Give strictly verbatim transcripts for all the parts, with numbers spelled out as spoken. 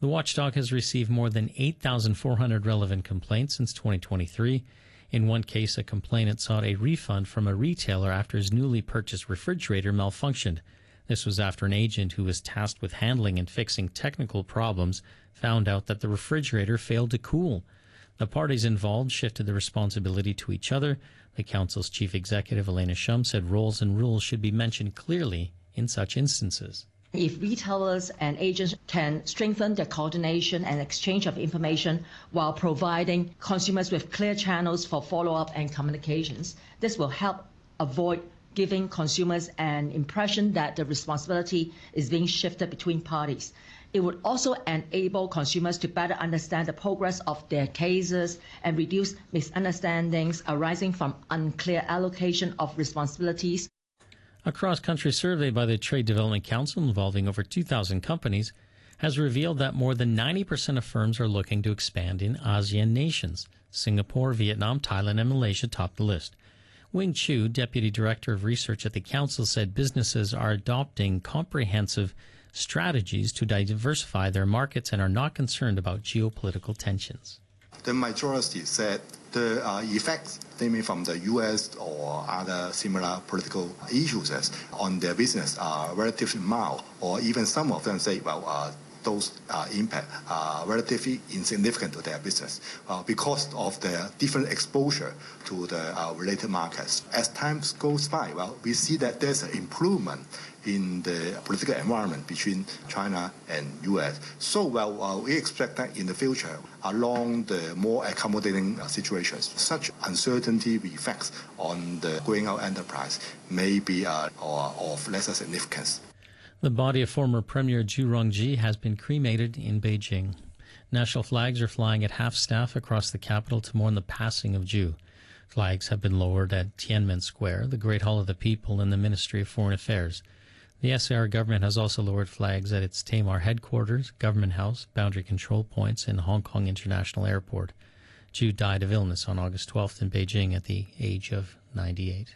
The watchdog has received more than eight thousand four hundred relevant complaints since twenty twenty-three. In one case, a complainant sought a refund from a retailer after his newly purchased refrigerator malfunctioned. This was after an agent who was tasked with handling and fixing technical problems found out that the refrigerator failed to cool. The parties involved shifted the responsibility to each other. The council's chief executive, Elena Shum, said roles and rules should be mentioned clearly in such instances. If retailers and agents can strengthen their coordination and exchange of information while providing consumers with clear channels for follow-up and communications, this will help avoid giving consumers an impression that the responsibility is being shifted between parties. It would also enable consumers to better understand the progress of their cases and reduce misunderstandings arising from unclear allocation of responsibilities. A cross-country survey by the Trade Development Council involving over two thousand companies has revealed that more than ninety percent of firms are looking to expand in ASEAN nations. Singapore, Vietnam, Thailand, and Malaysia top the list. Wing Chu, Deputy Director of Research at the Council, said businesses are adopting comprehensive strategies to diversify their markets and are not concerned about geopolitical tensions. The majority said the uh, effects stemming from the U S or other similar political issues on their business are relatively mild, or even some of them say, well, uh, those uh, impact are relatively insignificant to their business uh, because of their different exposure to the uh, related markets. As time goes by, well, we see that there's an improvement in the political environment between China and U S. So, well, uh, we expect that in the future, along the more accommodating uh, situations, such uncertainty effects on the going out enterprise may be uh, or of lesser significance. The body of former Premier Zhu Rongji has been cremated in Beijing. National flags are flying at half-staff across the capital to mourn the passing of Zhu. Flags have been lowered at Tiananmen Square, the Great Hall of the People, and the Ministry of Foreign Affairs. The S A R government has also lowered flags at its Tamar headquarters, Government House, boundary control points, and Hong Kong International Airport. Zhu died of illness on August twelfth in Beijing at the age of ninety-eight.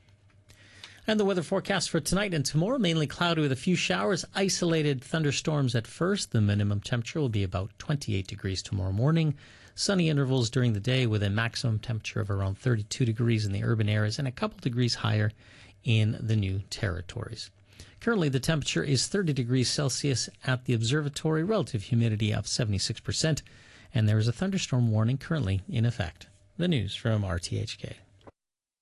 And the weather forecast for tonight and tomorrow, mainly cloudy with a few showers, isolated thunderstorms at first. The minimum temperature will be about twenty-eight degrees tomorrow morning. Sunny intervals during the day with a maximum temperature of around thirty-two degrees in the urban areas and a couple degrees higher in the new territories. Currently, the temperature is thirty degrees Celsius at the observatory, relative humidity of seventy-six percent, and there is a thunderstorm warning currently in effect. The news from R T H K.